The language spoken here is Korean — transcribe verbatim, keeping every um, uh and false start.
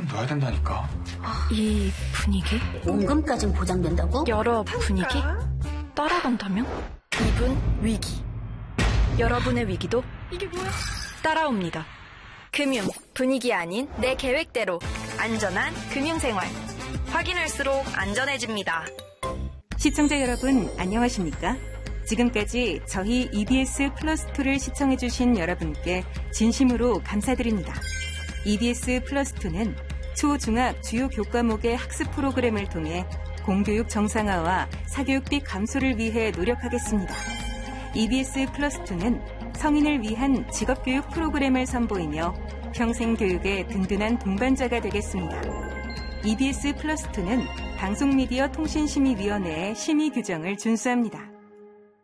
꼭 넣어야 된다니까. 이 분위기? 원금까진 보장된다고? 여러 분위기? 따라간다면? 이분 위기. 여러분의 위기도 이게 뭐야? 따라옵니다. 금융, 분위기 아닌 내 계획대로 안전한 금융생활. 확인할수록 안전해집니다. 시청자 여러분, 안녕하십니까? 지금까지 저희 이비에스 플러스이를 시청해주신 여러분께 진심으로 감사드립니다. 이비에스 플러스이는 초, 중학 주요 교과목의 학습 프로그램을 통해 공교육 정상화와 사교육비 감소를 위해 노력하겠습니다. 이비에스 플러스이는 성인을 위한 직업교육 프로그램을 선보이며 평생교육의 든든한 동반자가 되겠습니다. 이비에스 플러스이는 방송미디어 통신심의위원회의 심의 규정을 준수합니다.